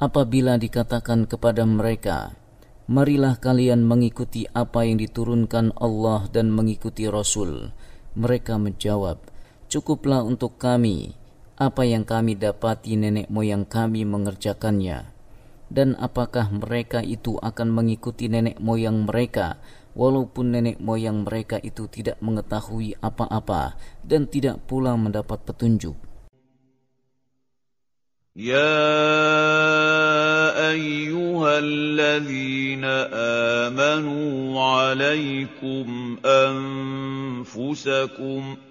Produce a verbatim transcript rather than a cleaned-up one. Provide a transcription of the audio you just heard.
Apabila dikatakan kepada mereka, marilah kalian mengikuti apa yang diturunkan Allah dan mengikuti Rasul, mereka menjawab, cukuplah untuk kami apa yang kami dapati nenek moyang kami mengerjakannya. Dan apakah mereka itu akan mengikuti nenek moyang mereka, walaupun nenek moyang mereka itu tidak mengetahui apa-apa dan tidak pula mendapat petunjuk. يا أيها الذين آمنوا عليكم أنفسكم